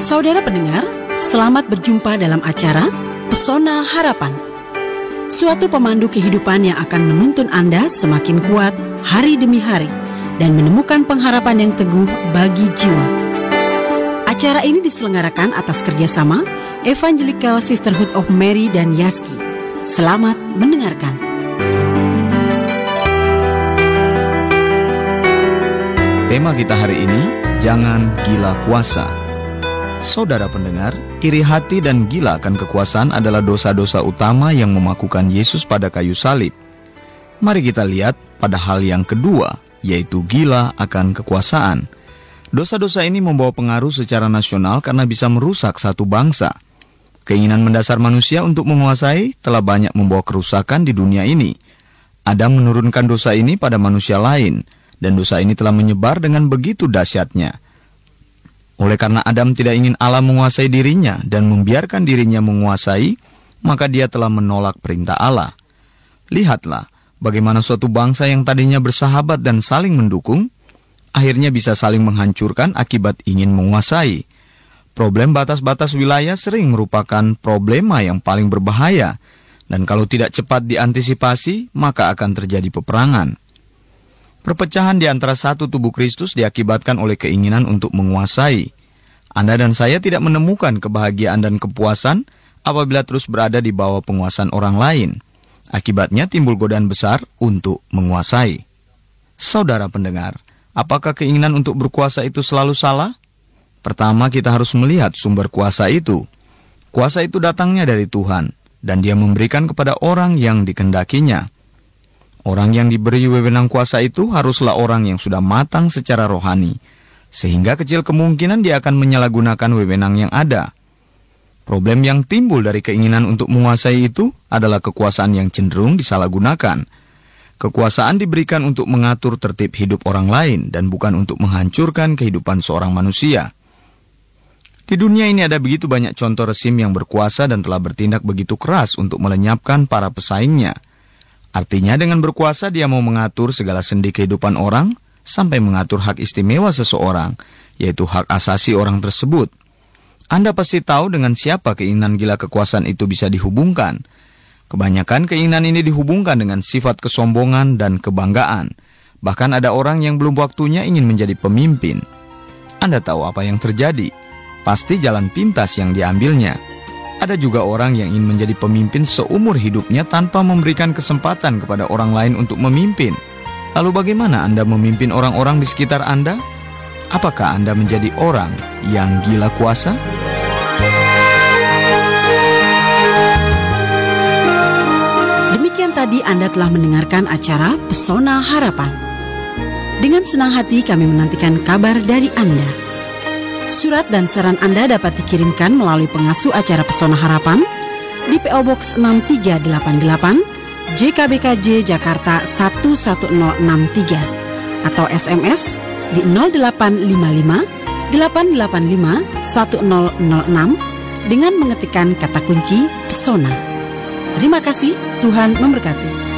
Saudara pendengar, selamat berjumpa dalam acara Pesona Harapan. Suatu pemandu kehidupan yang akan menuntun Anda semakin kuat hari demi hari dan menemukan pengharapan yang teguh bagi jiwa. Acara ini diselenggarakan atas kerjasama Evangelical Sisterhood of Mary dan Yaski. Selamat mendengarkan. Tema kita hari ini, jangan gila kuasa. Saudara pendengar, iri hati dan gila akan kekuasaan adalah dosa-dosa utama yang memakukan Yesus pada kayu salib. Mari kita lihat pada hal yang kedua, yaitu gila akan kekuasaan. Dosa-dosa ini membawa pengaruh secara nasional karena bisa merusak satu bangsa. Keinginan mendasar manusia untuk menguasai telah banyak membawa kerusakan di dunia ini. Adam menurunkan dosa ini pada manusia lain, dan dosa ini telah menyebar dengan begitu dahsyatnya. Oleh karena Adam tidak ingin Allah menguasai dirinya dan membiarkan dirinya menguasai, maka dia telah menolak perintah Allah. Lihatlah bagaimana suatu bangsa yang tadinya bersahabat dan saling mendukung, akhirnya bisa saling menghancurkan akibat ingin menguasai. Problem batas-batas wilayah sering merupakan problema yang paling berbahaya, dan kalau tidak cepat diantisipasi, maka akan terjadi peperangan. Perpecahan di antara satu tubuh Kristus diakibatkan oleh keinginan untuk menguasai. Anda dan saya tidak menemukan kebahagiaan dan kepuasan apabila terus berada di bawah penguasaan orang lain. Akibatnya timbul godaan besar untuk menguasai. Saudara pendengar, apakah keinginan untuk berkuasa itu selalu salah? Pertama, kita harus melihat sumber kuasa itu. Kuasa itu datangnya dari Tuhan, dan Dia memberikan kepada orang yang dikehendakinya. Orang yang diberi wewenang kuasa itu haruslah orang yang sudah matang secara rohani, sehingga kecil kemungkinan dia akan menyalahgunakan wewenang yang ada. Problem yang timbul dari keinginan untuk menguasai itu adalah kekuasaan yang cenderung disalahgunakan. Kekuasaan diberikan untuk mengatur tertib hidup orang lain dan bukan untuk menghancurkan kehidupan seorang manusia. Di dunia ini ada begitu banyak contoh rezim yang berkuasa dan telah bertindak begitu keras untuk melenyapkan para pesaingnya. Artinya dengan berkuasa dia mau mengatur segala sendi kehidupan orang, sampai mengatur hak istimewa seseorang, yaitu hak asasi orang tersebut. Anda pasti tahu dengan siapa keinginan gila kekuasaan itu bisa dihubungkan. Kebanyakan keinginan ini dihubungkan dengan sifat kesombongan dan kebanggaan. Bahkan ada orang yang belum waktunya ingin menjadi pemimpin. Anda tahu apa yang terjadi? Pasti jalan pintas yang diambilnya. Ada juga orang yang ingin menjadi pemimpin seumur hidupnya tanpa memberikan kesempatan kepada orang lain untuk memimpin. Lalu bagaimana Anda memimpin orang-orang di sekitar Anda? Apakah Anda menjadi orang yang gila kuasa? Demikian tadi Anda telah mendengarkan acara Pesona Harapan. Dengan senang hati kami menantikan kabar dari Anda. Surat dan saran Anda dapat dikirimkan melalui pengasuh acara Pesona Harapan di PO Box 6388 JKBKJ Jakarta 11063 atau SMS di 0855 885 1006 dengan mengetikkan kata kunci Pesona. Terima kasih, Tuhan memberkati.